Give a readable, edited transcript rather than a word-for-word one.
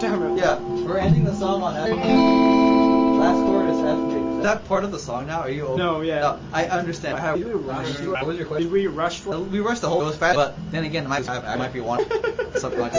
damn it. Yeah, we're ending the song on F. Last chord is F major. Is that part of the song now? Are you over? No, yeah. No, I understand. Did we rush? What was your question? Did we rush? We rushed the whole. It was fast, but then again, I might be one subconscious.